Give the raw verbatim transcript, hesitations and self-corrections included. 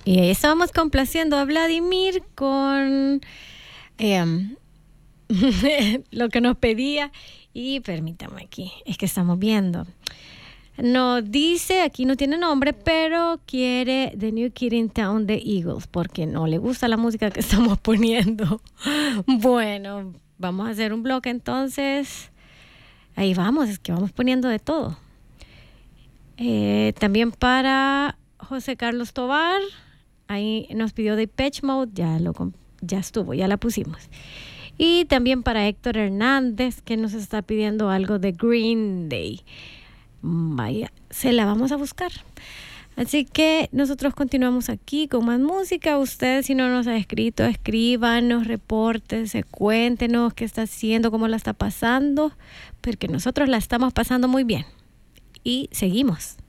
Y ahí estábamos complaciendo a Vladimir con eh, lo que nos pedía. Y permítame aquí, es que estamos viendo. Nos dice, aquí no tiene nombre, pero quiere The New Kid in Town de Eagles, porque no le gusta la música que estamos poniendo. Bueno, vamos a hacer un bloque entonces. Ahí vamos, es que vamos poniendo de todo. Eh, también para José Carlos Tovar, ahí nos pidió Depeche Mode, ya, lo, ya estuvo, ya la pusimos. Y también para Héctor Hernández, que nos está pidiendo algo de Green Day. Vaya, se la vamos a buscar. Así que nosotros continuamos aquí con más música. Ustedes, si no nos ha escrito, escríbanos, repórtense, cuéntenos qué está haciendo, cómo la está pasando, porque nosotros la estamos pasando muy bien. Y seguimos.